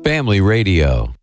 Family Radio.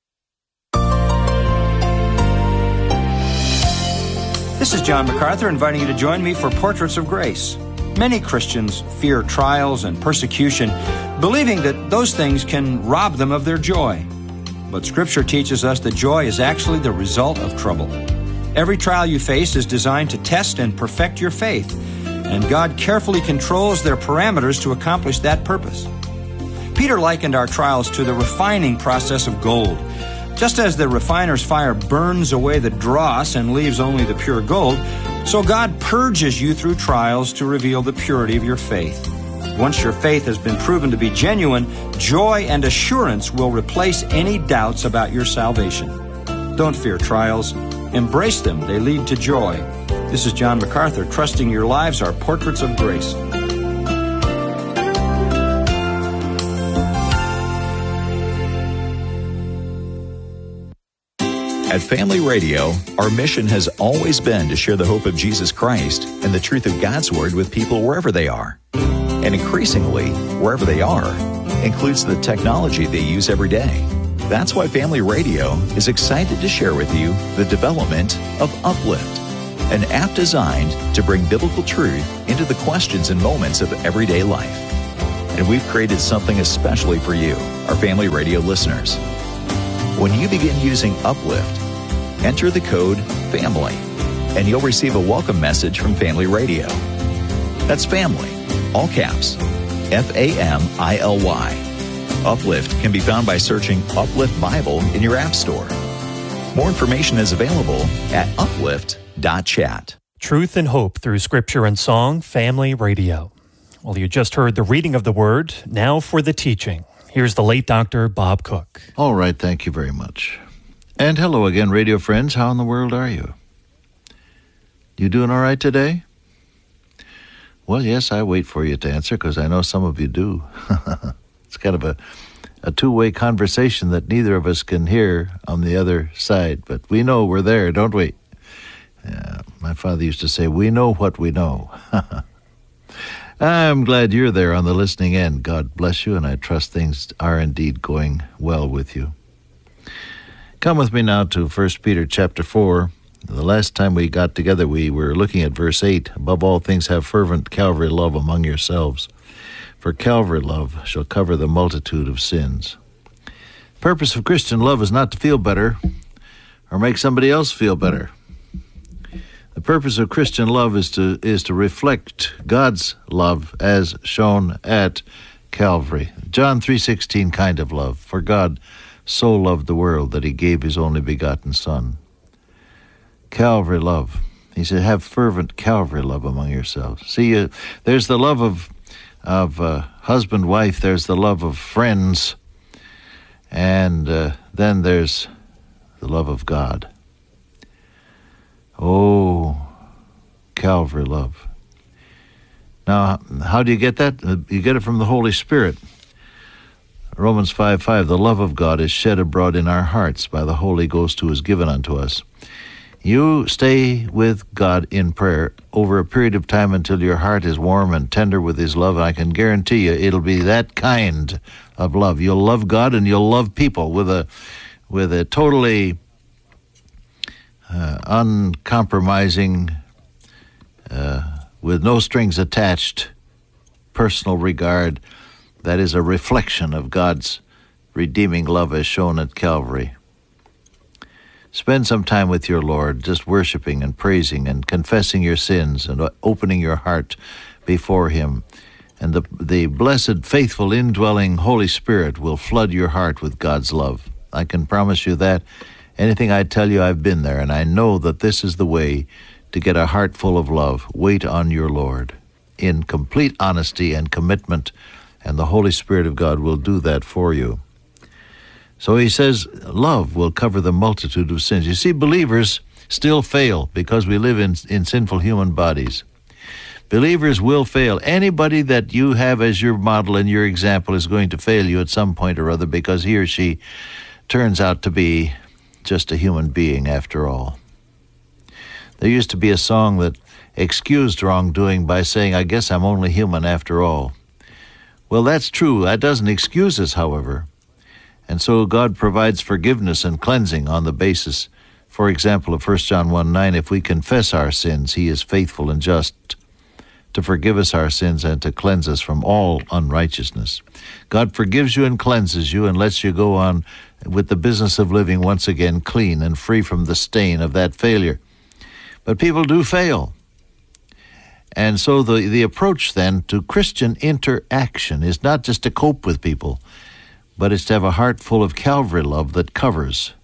This is John MacArthur inviting you to join me for Portraits of Grace. Many Christians fear trials and persecution, believing that those things can rob them of their joy. But Scripture teaches us that joy is actually the result of trouble. Every trial you face is designed to test and perfect your faith, and God carefully controls their parameters to accomplish that purpose. Peter likened our trials to the refining process of gold. Just as the refiner's fire burns away the dross and leaves only the pure gold, so God purges you through trials to reveal the purity of your faith. Once your faith has been proven to be genuine, joy and assurance will replace any doubts about your salvation. Don't fear trials. Embrace them. They lead to joy. This is John MacArthur, trusting your lives are portraits of grace. At Family Radio, our mission has always been to share the hope of Jesus Christ and the truth of God's Word with people wherever they are. And increasingly, wherever they are, includes the technology they use every day. That's why Family Radio is excited to share with you the development of Uplift, an app designed to bring biblical truth into the questions and moments of everyday life. And we've created something especially for you, our Family Radio listeners. When you begin using Uplift, enter the code FAMILY, and you'll receive a welcome message from Family Radio. That's family, all caps, FAMILY. Uplift can be found by searching Uplift Bible in your app store. More information is available at uplift.chat. Truth and hope through Scripture and song, Family Radio. Well, you just heard the reading of the Word. Now for the teaching. Here's the late Dr. Bob Cook. All right, thank you very much. And hello again, radio friends. How in the world are you? You doing all right today? Well, yes, I wait for you to answer because I know some of you do. It's kind of a two-way conversation that neither of us can hear on the other side, but we know we're there, don't we? Yeah, my father used to say, we know what we know. I'm glad you're there on the listening end. God bless you, and I trust things are indeed going well with you. Come with me now to 1 Peter chapter 4. The last time we got together, we were looking at verse 8. Above all things, have fervent Calvary love among yourselves, for Calvary love shall cover the multitude of sins. The purpose of Christian love is not to feel better or make somebody else feel better. The purpose of Christian love is to reflect God's love as shown at Calvary. John 3:16 kind of love. For God so loved the world that he gave his only begotten Son. Calvary love. He said, have fervent Calvary love among yourselves. See, there's the love of husband, wife. There's the love of friends. And then there's the love of God. Oh, Calvary love. Now, how do you get that? You get it from the Holy Spirit. Romans 5:5, the love of God is shed abroad in our hearts by the Holy Ghost who is given unto us. You stay with God in prayer over a period of time until your heart is warm and tender with his love, and I can guarantee you it'll be that kind of love. You'll love God and you'll love people with a totally uncompromising, with no strings attached, personal regard that is a reflection of God's redeeming love as shown at Calvary. Spend some time with your Lord, just worshiping and praising and confessing your sins and opening your heart before him. And the blessed, faithful, indwelling Holy Spirit will flood your heart with God's love. I can promise you that. Anything I tell you, I've been there, and I know that this is the way to get a heart full of love. Wait on your Lord in complete honesty and commitment, and the Holy Spirit of God will do that for you. So he says, love will cover the multitude of sins. You see, believers still fail because we live in sinful human bodies. Believers will fail. Anybody that you have as your model and your example is going to fail you at some point or other because he or she turns out to be just a human being after all. There used to be a song that excused wrongdoing by saying, I guess I'm only human after all. Well, that's true. That doesn't excuse us, however. And so God provides forgiveness and cleansing on the basis, for example, of 1 John 1:9, if we confess our sins, he is faithful and just to forgive us our sins and to cleanse us from all unrighteousness. God forgives you and cleanses you and lets you go on with the business of living once again clean and free from the stain of that failure. But people do fail. And so the approach then to Christian interaction is not just to cope with people, but it's to have a heart full of Calvary love that covers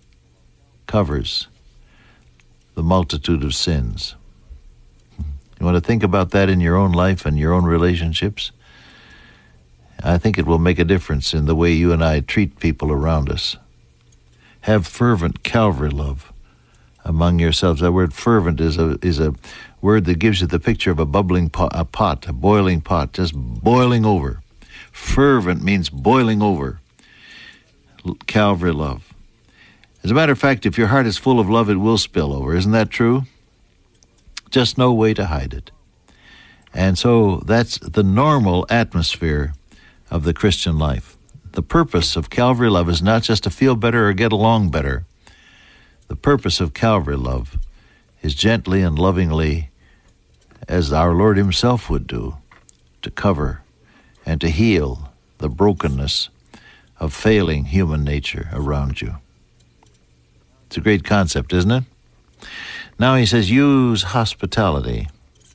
the multitude of sins. You want to think about that in your own life and your own relationships? I think it will make a difference in the way you and I treat people around us. Have fervent Calvary love among yourselves. That word fervent is a word that gives you the picture of a bubbling pot, a boiling pot, just boiling over. Fervent means boiling over. Calvary love. As a matter of fact, if your heart is full of love, it will spill over. Isn't that true? Just no way to hide it. And so that's the normal atmosphere of the Christian life. The purpose of Calvary love is not just to feel better or get along better. The purpose of Calvary love is gently and lovingly, as our Lord himself would do, to cover and to heal the brokenness of failing human nature around you. It's a great concept, isn't it? Now he says, use hospitality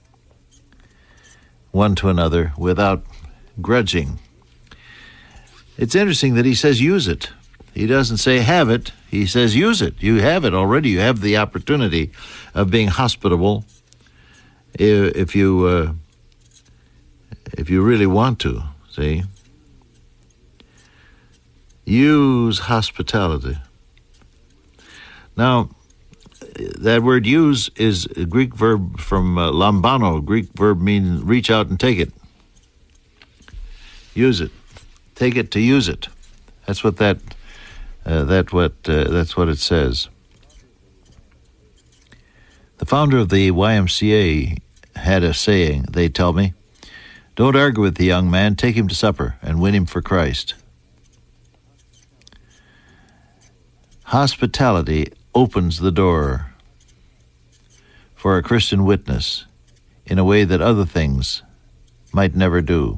one to another without grudging. It's interesting that he says use it. He doesn't say have it. He says use it. You have it already. You have the opportunity of being hospitable if you really want to, see? Use hospitality. Now, that word use is a Greek verb from lambano. Greek verb means reach out and take it. Use it. Take it to use it. That's what that's what it says. The founder of the YMCA had a saying, they tell me, don't argue with the young man, take him to supper and win him for Christ. Hospitality opens the door for a Christian witness in a way that other things might never do.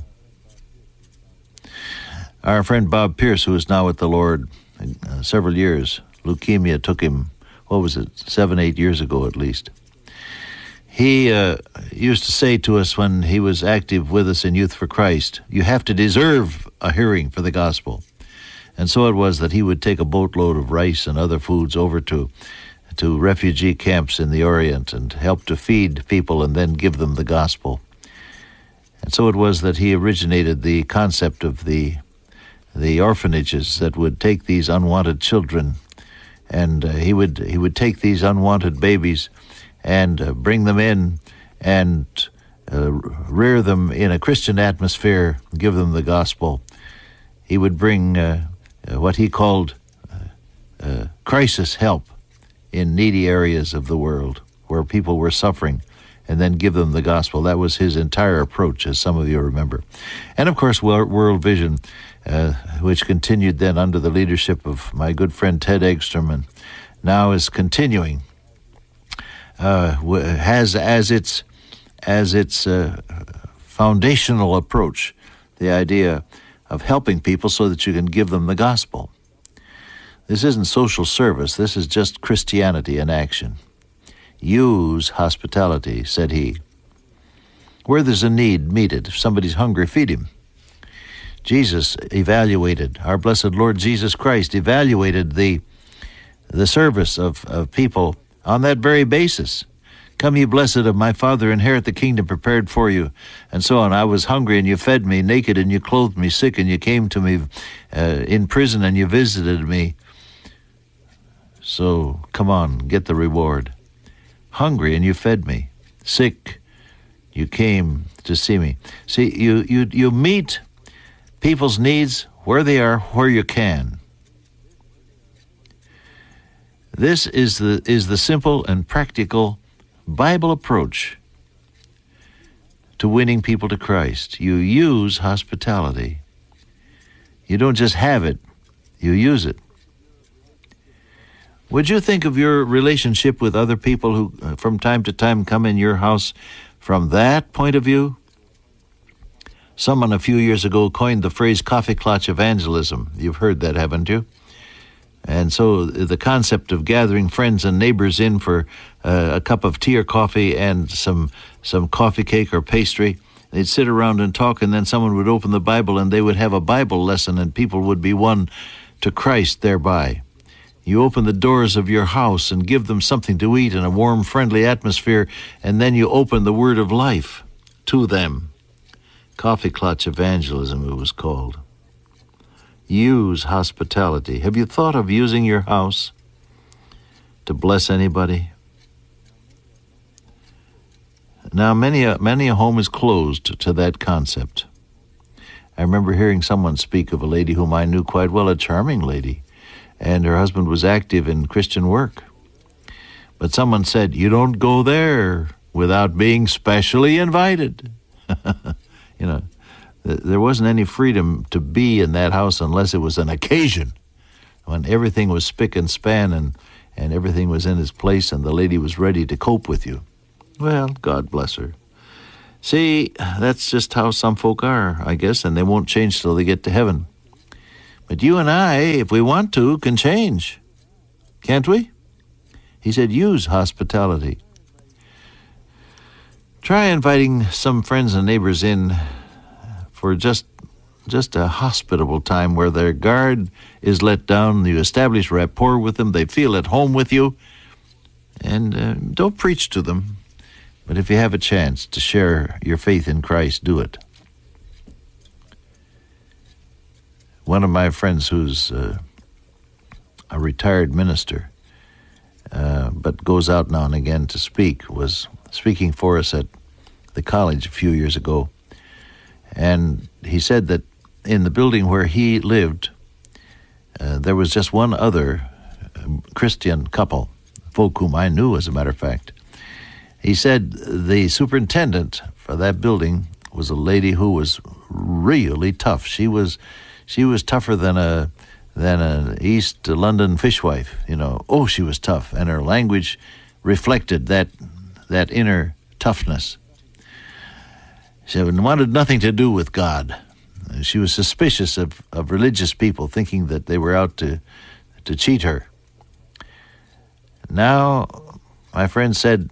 Our friend Bob Pierce, who is now with the Lord several years, leukemia took him, 7, 8 years ago at least. He used to say to us when he was active with us in Youth for Christ, you have to deserve a hearing for the gospel. And so it was that he would take a boatload of rice and other foods over to refugee camps in the Orient and help to feed people and then give them the gospel. And so it was that he originated the concept of the orphanages that would take these unwanted children, and he would take these unwanted babies and bring them in and rear them in a Christian atmosphere, give them the gospel. He would bring what he called crisis help in needy areas of the world where people were suffering, and then give them the gospel. That was his entire approach, as some of you remember. And of course, World Vision, which continued then under the leadership of my good friend Ted Eggstrom, and now is continuing, has as its foundational approach the idea of helping people so that you can give them the gospel. This isn't social service. This is just Christianity in action. Use hospitality, said he. Where there's a need, meet it. If somebody's hungry, feed him. Jesus evaluated, our blessed Lord Jesus Christ evaluated the service of people on that very basis. Come, ye blessed of my Father, inherit the kingdom prepared for you, and so on. I was hungry, and you fed me, naked, and you clothed me, sick, and you came to me, in prison, and you visited me. So, come on, get the reward. Hungry, and you fed me. Sick, you came to see me. See, you meet people's needs where they are, where you can. This is the simple and practical Bible approach to winning people to Christ. You use hospitality. You don't just have it, You use it. Would you think of your relationship with other people who from time to time come in your house from that point of view? Someone a few years ago coined the phrase coffee clutch evangelism. You've heard that, haven't you? And so the concept of gathering friends and neighbors in for a cup of tea or coffee and some coffee cake or pastry, they'd sit around and talk, and then someone would open the Bible and they would have a Bible lesson, and people would be won to Christ thereby. You open the doors of your house and give them something to eat in a warm, friendly atmosphere, and then you open the word of life to them. Coffee clutch evangelism, it was called. Use hospitality. Have you thought of using your house to bless anybody? Now, many a home is closed to that concept. I remember hearing someone speak of a lady whom I knew quite well, a charming lady, and her husband was active in Christian work. But someone said, "You don't go there without being specially invited." You know, there wasn't any freedom to be in that house unless it was an occasion, when everything was spick and span and everything was in its place and the lady was ready to cope with you. Well, God bless her. See, that's just how some folk are, I guess, and they won't change till they get to heaven. But you and I, if we want to, can change. Can't we? He said, use hospitality. Try inviting some friends and neighbors in for just a hospitable time where their guard is let down. You establish rapport with them. They feel at home with you. And don't preach to them. But if you have a chance to share your faith in Christ, do it. One of my friends who's a retired minister, but goes out now and again to speak, was speaking for us at the college a few years ago. And he said that in the building where he lived, there was just one other Christian couple, folk whom I knew, as a matter of fact. He said the superintendent for that building was a lady who was really tough. She was tougher than an East London fishwife, you know. Oh, she was tough, and her language reflected that inner toughness. She wanted nothing to do with God. She was suspicious of religious people, thinking that they were out to cheat her. Now, my friend said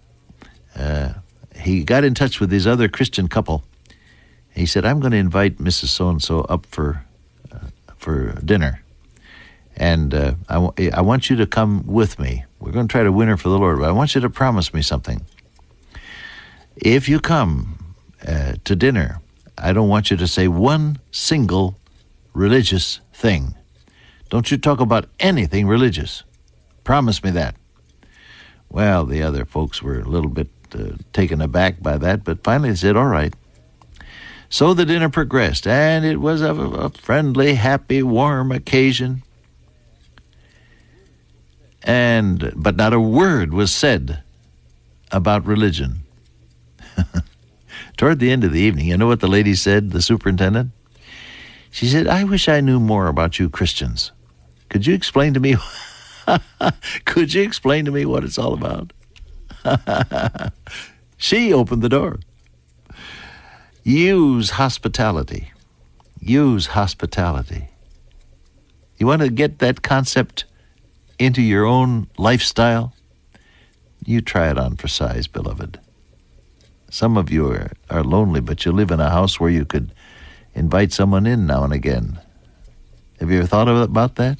he got in touch with this other Christian couple. He said, "I'm going to invite Mrs. So-and-so up for dinner. And I want you to come with me. We're going to try to win her for the Lord, but I want you to promise me something. If you come to dinner, I don't want you to say one single religious thing. Don't you talk about anything religious. Promise me that." Well, the other folks were a little bit taken aback by that, but finally they said, all right. So the dinner progressed, and it was a friendly, happy, warm occasion. But not a word was said about religion. Toward the end of the evening, you know what the lady said, the superintendent? She said, "I wish I knew more about you Christians. Could you explain to me? Could you explain to me what it's all about?" She opened the door. Use hospitality. Use hospitality. You want to get that concept into your own lifestyle? You try it on for size, beloved. Some of you are lonely, but you live in a house where you could invite someone in now and again. Have you ever thought about that?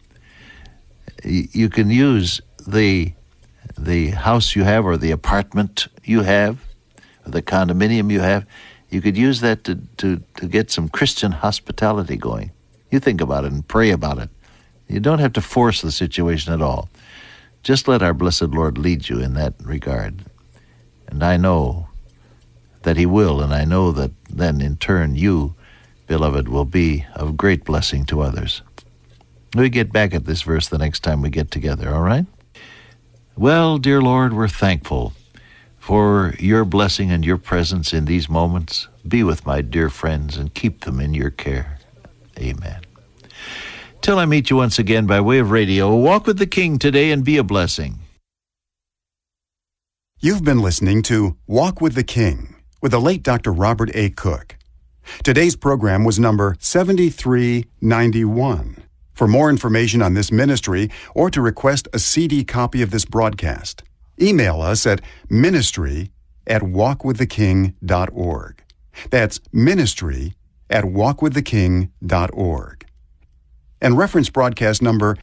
You can use the house you have, or the apartment you have, or the condominium you have. You could use that to get some Christian hospitality going. You think about it and pray about it. You don't have to force the situation at all. Just let our blessed Lord lead you in that regard. And I know that He will, and I know that then in turn you, beloved, will be of great blessing to others. We get back at this verse the next time we get together, all right? Well, dear Lord, we're thankful for your blessing and your presence in these moments. Be with my dear friends and keep them in your care. Amen. Till I meet you once again by way of radio, walk with the King today and be a blessing. You've been listening to Walk with the King with the late Dr. Robert A. Cook. Today's program was number 7391. For more information on this ministry or to request a CD copy of this broadcast, email us at ministry@walkwiththeking.org. That's ministry@walkwiththeking.org. And reference broadcast number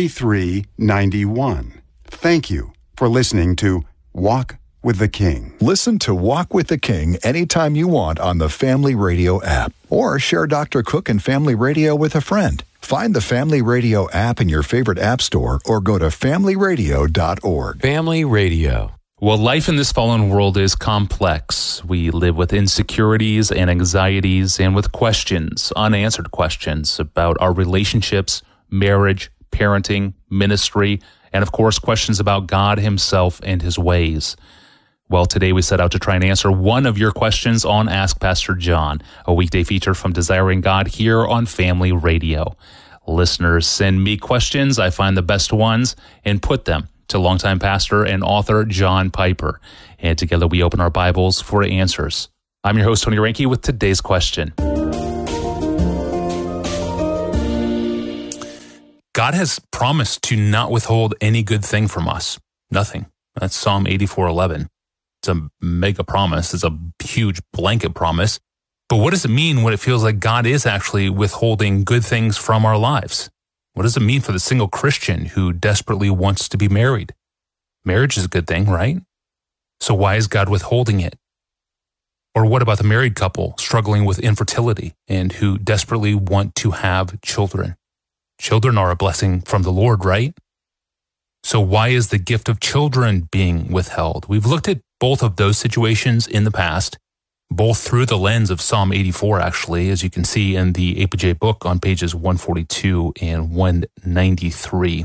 7391. Thank you for listening to Walk with the King. Listen to Walk with the King anytime you want on the Family Radio app, or share Dr. Cook and Family Radio with a friend. Find the Family Radio app in your favorite app store or go to familyradio.org. Family Radio. Well, life in this fallen world is complex. We live with insecurities and anxieties and with questions, unanswered questions about our relationships, marriage, parenting, ministry, and of course, questions about God Himself and His ways. Well, today we set out to try and answer one of your questions on Ask Pastor John, a weekday feature from Desiring God here on Family Radio. Listeners send me questions. I find the best ones and put them to longtime pastor and author John Piper. And together we open our Bibles for answers. I'm your host, Tony Reinke, with today's question. God has promised to not withhold any good thing from us. Nothing. That's Psalm 84:11. It's a mega promise. It's a huge blanket promise. But what does it mean when it feels like God is actually withholding good things from our lives? What does it mean for the single Christian who desperately wants to be married? Marriage is a good thing, right? So why is God withholding it? Or what about the married couple struggling with infertility and who desperately want to have children? Children are a blessing from the Lord, right? So why is the gift of children being withheld? We've looked at both of those situations in the past, both through the lens of Psalm 84, actually, as you can see in the APJ book on pages 142 and 193.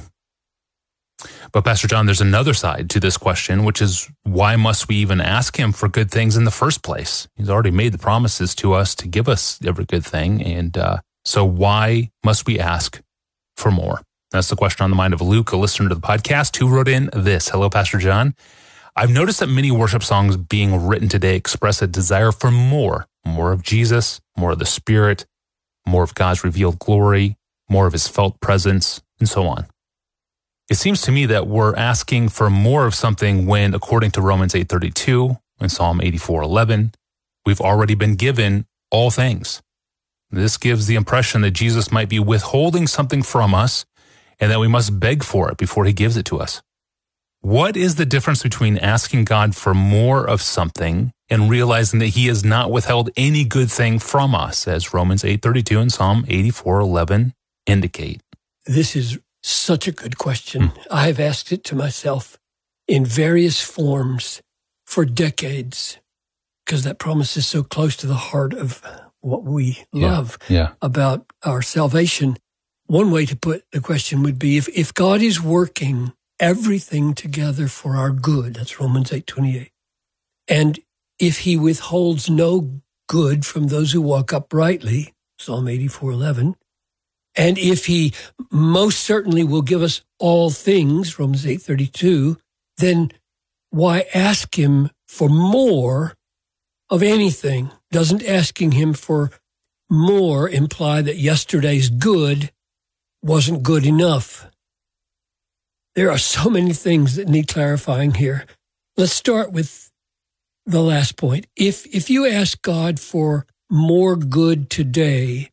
But Pastor John, there's another side to this question, which is why must we even ask Him for good things in the first place? He's already made the promises to us to give us every good thing, and so why must we ask for more? That's the question on the mind of Luke, a listener to the podcast, who wrote in this. Hello, Pastor John. I've noticed that many worship songs being written today express a desire for more of Jesus, more of the Spirit, more of God's revealed glory, more of His felt presence, and so on. It seems to me that we're asking for more of something when, according to Romans 8:32 and Psalm 84:11, we've already been given all things. This gives the impression that Jesus might be withholding something from us and that we must beg for it before He gives it to us. What is the difference between asking God for more of something and realizing that He has not withheld any good thing from us, as Romans 8:32 and Psalm 84:11 indicate? This is such a good question. I have asked it to myself in various forms for decades because that promise is so close to the heart of what we love about our salvation. One way to put the question would be, if God is working everything together for our good, that's Romans 8:28, and if He withholds no good from those who walk uprightly, Psalm 84:11, and if He most certainly will give us all things, Romans 8:32, then why ask Him for more of anything? Doesn't asking Him for more imply that yesterday's good wasn't good enough? There are so many things that need clarifying here. Let's start with the last point. If you ask God for more good today,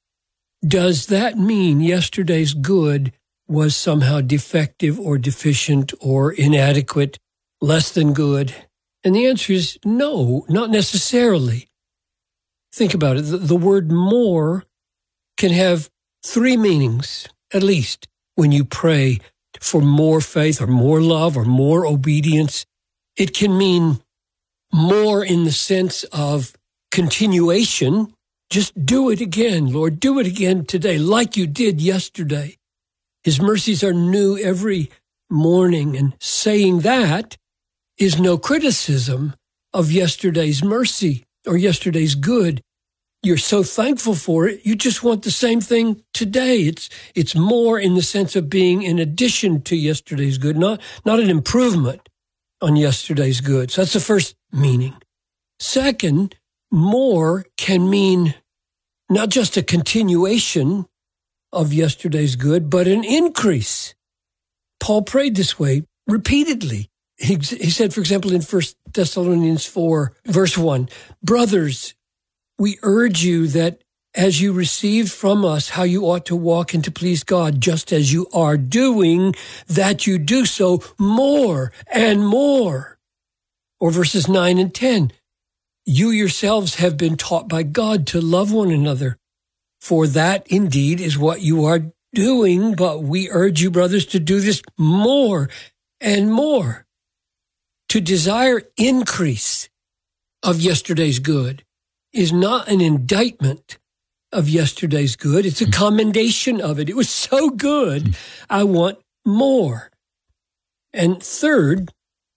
does that mean yesterday's good was somehow defective or deficient or inadequate, less than good? And the answer is no, not necessarily. Think about it. The word more can have three meanings, at least, when you pray for more faith or more love or more obedience. It can mean more in the sense of continuation. Just do it again, Lord. Do it again today, like you did yesterday. His mercies are new every morning, and saying that is no criticism of yesterday's mercy or yesterday's good. you're so thankful for it, you just want the same thing today. It's more in the sense of being in addition to yesterday's good, not an improvement on yesterday's good. So that's the first meaning. Second, more can mean not just a continuation of yesterday's good, but an increase. Paul prayed this way repeatedly. He said, for example, in 1 Thessalonians 4, verse 1, brothers, we urge you that as you received from us how you ought to walk and to please God, just as you are doing, that you do so more and more. Or verses 9 and 10, you yourselves have been taught by God to love one another, for that indeed is what you are doing, but we urge you, brothers, to do this more and more. To desire increase of yesterday's good is not an indictment of yesterday's good. It's a commendation of it. It was so good. I want more. And third,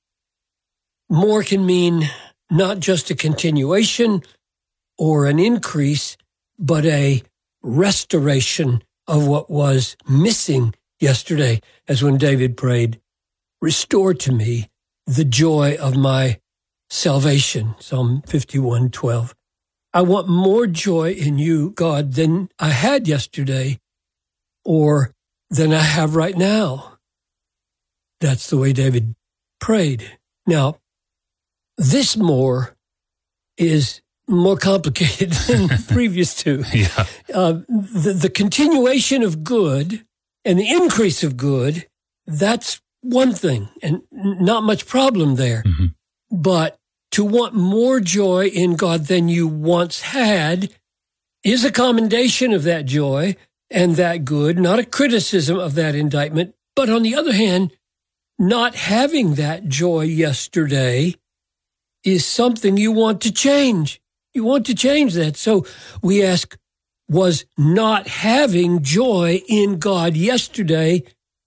more can mean not just a continuation or an increase, but a restoration of what was missing yesterday, as when David prayed, restore to me the joy of my salvation, Psalm 51:12. I want more joy in you, God, than I had yesterday or than I have right now. That's the way David prayed. Now, this more is more complicated than the previous two. Yeah. The continuation of good and the increase of good, that's one thing, and not much problem there. Mm-hmm. But to want more joy in God than you once had is a commendation of that joy and that good, not a criticism of that indictment. But on the other hand, not having that joy yesterday is something you want to change. You want to change that. So we ask, was not having joy in God yesterday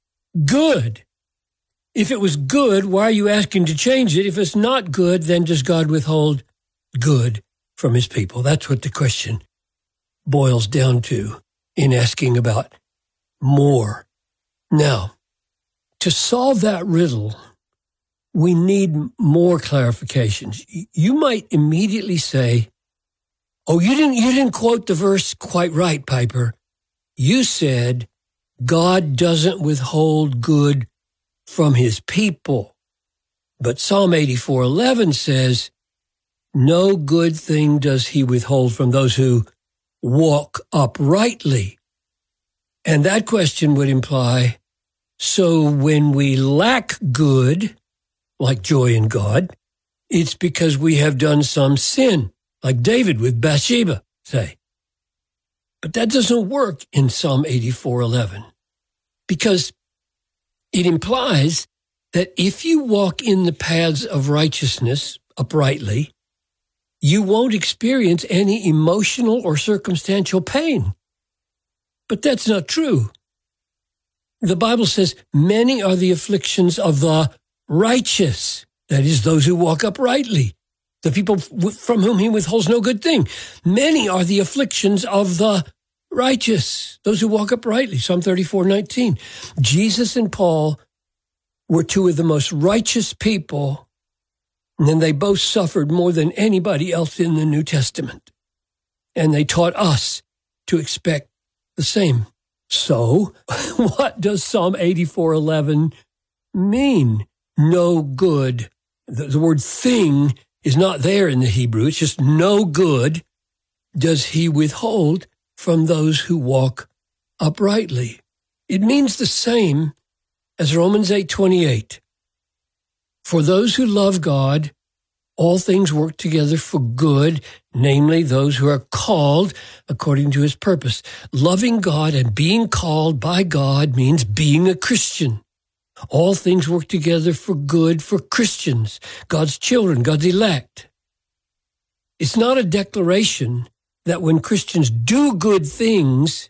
good? If it was good, why are you asking to change it? If it's not good, then does God withhold good from his people? That's what the question boils down to in asking about more. Now, to solve that riddle, we need more clarifications. You might immediately say, oh, you didn't quote the verse quite right, Piper. You said God doesn't withhold good from his people. But Psalm 84:11 says, no good thing does he withhold from those who walk uprightly. And that question would imply, so when we lack good, like joy in God, it's because we have done some sin, like David with Bathsheba, say. But that doesn't work in Psalm 84:11, because it implies that if you walk in the paths of righteousness uprightly, you won't experience any emotional or circumstantial pain. But that's not true. The Bible says, many are the afflictions of the righteous, that is, those who walk uprightly, the people from whom he withholds no good thing. Many are the afflictions of the righteous, those who walk uprightly, Psalm 34:19. Jesus and Paul were two of the most righteous people, and they both suffered more than anybody else in the New Testament. And they taught us to expect the same. So, what does Psalm 84:11 mean? No good. The word thing is not there in the Hebrew. It's just no good does he withhold from those who walk uprightly. It means the same as Romans 8:28. For those who love God, all things work together for good, namely those who are called according to his purpose. Loving God and being called by God means being a Christian. All things work together for good for Christians, God's children, God's elect. It's not a declaration that when Christians do good things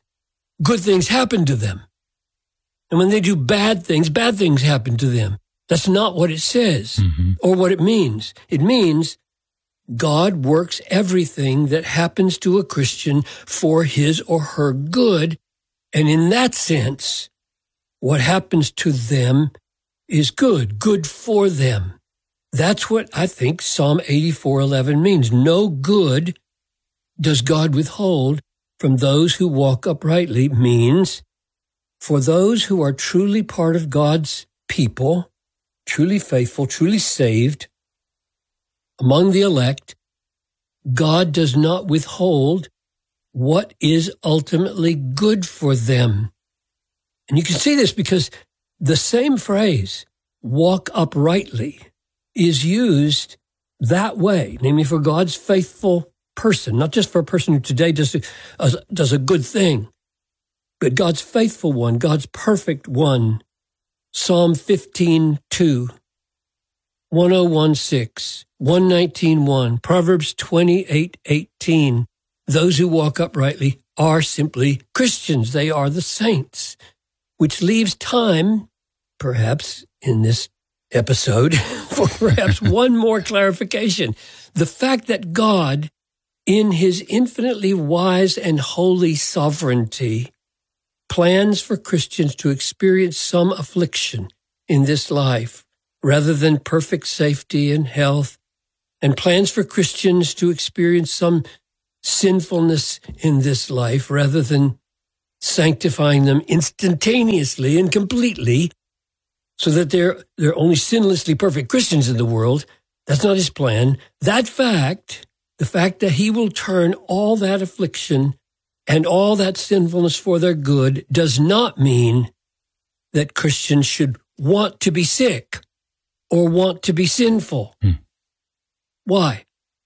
happen to them. And when they do bad things happen to them. That's not what it says or what it means. It means God works everything that happens to a Christian for his or her good. And in that sense, what happens to them is good for them. That's what I think Psalm 84:11 means. No good does God withhold from those who walk uprightly, means for those who are truly part of God's people, truly faithful, truly saved, among the elect, God does not withhold what is ultimately good for them. And you can see this because the same phrase, walk uprightly, is used that way, namely for God's faithful person, not just for a person who today does a good thing, but God's faithful one, God's perfect one. Psalm 15:2, 101:6, 119:1, Proverbs 28:18. Those who walk uprightly are simply Christians. They are the saints, which leaves time, perhaps in this episode, for perhaps one more clarification. The fact that God, in his infinitely wise and holy sovereignty, plans for Christians to experience some affliction in this life rather than perfect safety and health, and plans for Christians to experience some sinfulness in this life rather than sanctifying them instantaneously and completely so that they're only sinlessly perfect Christians in the world. That's not his plan. That fact, the fact that he will turn all that affliction and all that sinfulness for their good, does not mean that Christians should want to be sick or want to be sinful. Why?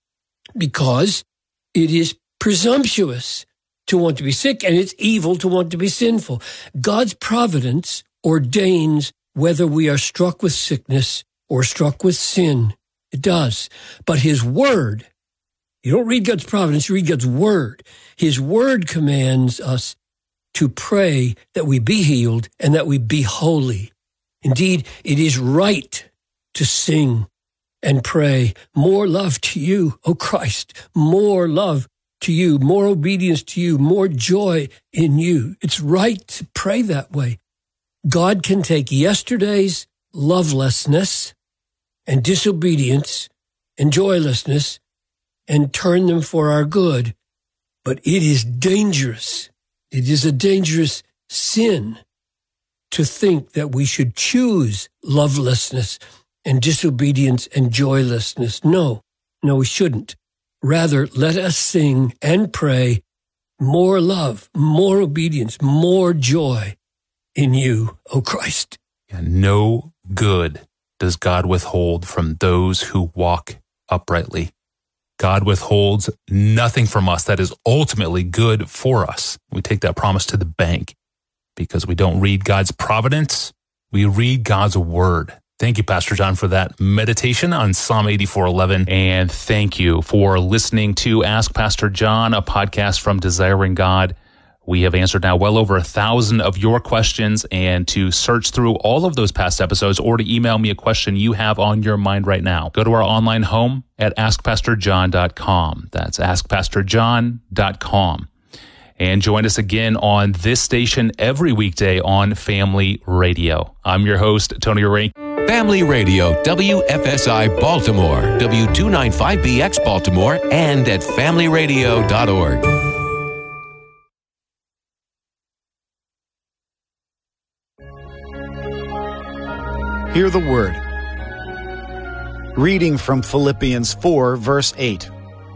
Because it is presumptuous to want to be sick, and it's evil to want to be sinful. God's providence ordains whether we are struck with sickness or struck with sin. It does. But his word, you don't read God's providence, you read God's word. His word commands us to pray that we be healed and that we be holy. Indeed, it is right to sing and pray, more love to you, O Christ, more love to you, more obedience to you, more joy in you. It's right to pray that way. God can take yesterday's lovelessness and disobedience and joylessness and turn them for our good. But it is dangerous. It is a dangerous sin to think that we should choose lovelessness and disobedience and joylessness. No, we shouldn't. Rather, let us sing and pray more love, more obedience, more joy in you, O Christ. And no good does God withhold from those who walk uprightly. God withholds nothing from us that is ultimately good for us. We take that promise to the bank because we don't read God's providence. We read God's word. Thank you, Pastor John, for that meditation on Psalm 84:11. And thank you for listening to Ask Pastor John, a podcast from Desiring God. We have answered now well over 1,000 of your questions, and to search through all of those past episodes or to email me a question you have on your mind right now, go to our online home at askpastorjohn.com. That's askpastorjohn.com. And join us again on this station every weekday on Family Radio. I'm your host, Tony Orank. Family Radio, WFSI Baltimore, W295BX Baltimore, and at familyradio.org. Hear the word. Reading from Philippians 4, verse 8.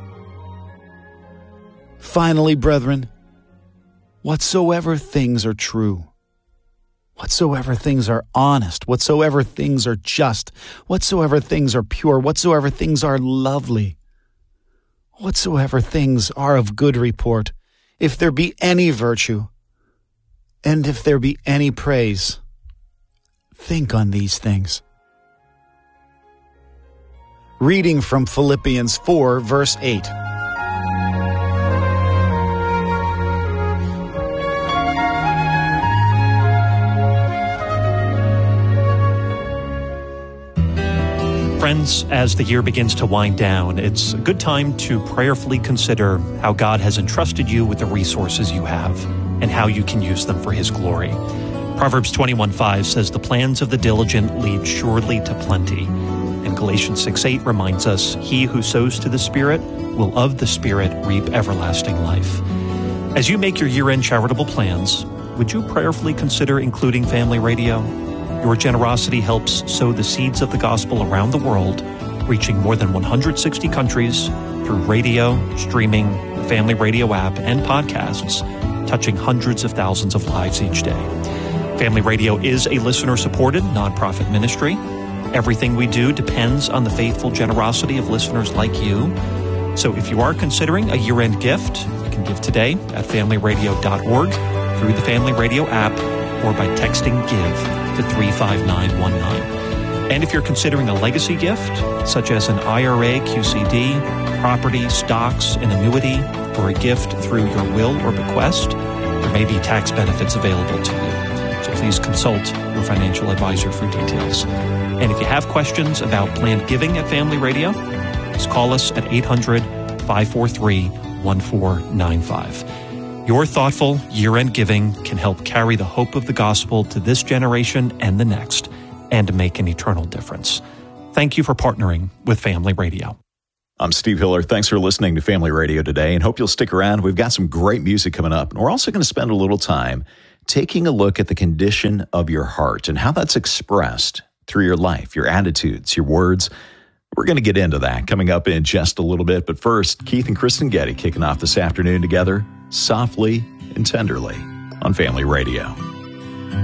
Finally, brethren, whatsoever things are true, whatsoever things are honest, whatsoever things are just, whatsoever things are pure, whatsoever things are lovely, whatsoever things are of good report, if there be any virtue, and if there be any praise, think on these things. Reading from Philippians 4, verse 8. Friends, as the year begins to wind down, it's a good time to prayerfully consider how God has entrusted you with the resources you have and how you can use them for His glory. Proverbs 21:5 says, "The plans of the diligent lead surely to plenty." And Galatians 6:8 reminds us, "He who sows to the Spirit will of the Spirit reap everlasting life." As you make your year-end charitable plans, would you prayerfully consider including Family Radio? Your generosity helps sow the seeds of the gospel around the world, reaching more than 160 countries through radio, streaming, the Family Radio app, and podcasts, touching hundreds of thousands of lives each day. Family Radio is a listener-supported nonprofit ministry. Everything we do depends on the faithful generosity of listeners like you. So if you are considering a year-end gift, you can give today at familyradio.org, through the Family Radio app, or by texting GIVE to 35919. And if you're considering a legacy gift, such as an IRA, QCD, property, stocks, an annuity, or a gift through your will or bequest, there may be tax benefits available to you. So please consult your financial advisor for details. And if you have questions about planned giving at Family Radio, please call us at 800-543-1495. Your thoughtful year-end giving can help carry the hope of the gospel to this generation and the next, and to make an eternal difference. Thank you for partnering with Family Radio. I'm Steve Hiller. Thanks for listening to Family Radio today, and hope you'll stick around. We've got some great music coming up, and we're also going to spend a little time taking a look at the condition of your heart and how that's expressed through your life, your attitudes, your words. We're going to get into that coming up in just a little bit. But first, Keith and Kristen Getty kicking off this afternoon together, softly and tenderly on Family Radio.